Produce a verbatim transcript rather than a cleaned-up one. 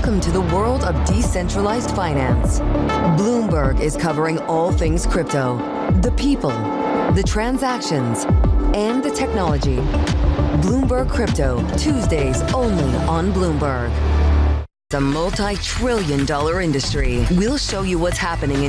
Welcome to the world of decentralized finance. Bloomberg is covering all things crypto, the people, the transactions, and the technology. Bloomberg Crypto, Tuesdays only on Bloomberg. The multi-trillion dollar industry. We'll show you what's happening in